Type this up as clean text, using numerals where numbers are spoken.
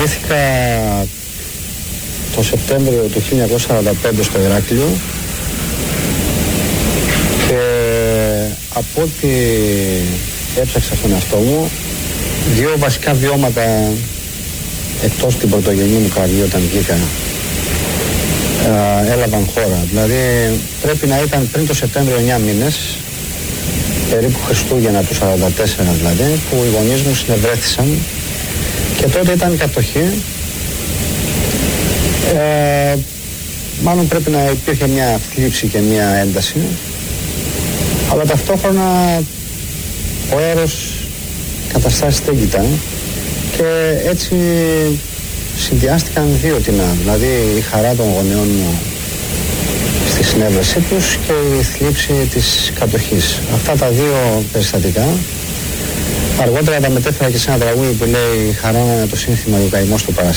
Γεννήθηκα το Σεπτέμβριο του 1945 στο Ηράκλειο και από ό,τι έψαξα στον εαυτό μου, δύο βασικά βιώματα εκτός την πρωτογενή μου καρδί όταν βγήκα έλαβαν χώρα. Δηλαδή πρέπει να ήταν πριν το Σεπτέμβριο 9 μήνες, περίπου Χριστούγεννα του 44 δηλαδή, που οι γονείς μου συνευρέθησαν και τότε ήταν κατοχή. Μάλλον πρέπει να υπήρχε μια θλίψη και μια ένταση, αλλά ταυτόχρονα ο αέρος καταστάσεις δεν κοιτά και έτσι συνδυάστηκαν δύο τινά, δηλαδή η χαρά των γονέων μου στη συνέβρεσή τους και η θλίψη της κατοχής. Αυτά τα δύο περιστατικά αργότερα τα μετέφερα και σε ένα τραγούδι που λέει «Χαρά είναι το σύνθημα και ο καημός του παρασύλλου».